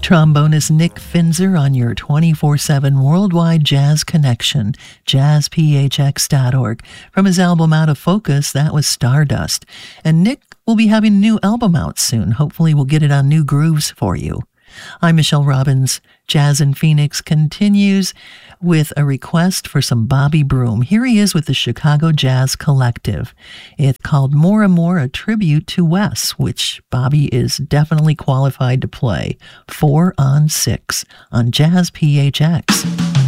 Trombonist Nick Finzer on your 24/7 worldwide jazz connection, jazzphx.org. From his album Out of Focus, that was Stardust. And Nick will be having a new album out soon. Hopefully we'll get it on New Grooves for you. I'm Michelle Robbins. Jazz in Phoenix continues with a request for some Bobby Broom. Here he is with the Chicago Jazz Collective. It's called More and More, a tribute to Wes, which Bobby is definitely qualified to play. 4 on 6 on Jazz PHX.